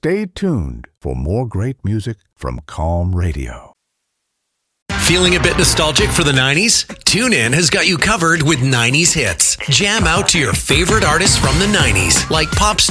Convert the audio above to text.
Stay tuned for more great music from Calm Radio. Feeling a bit nostalgic for the 90s? TuneIn has got you covered with 90s hits. Jam out to your favorite artists from the 90s, like pop star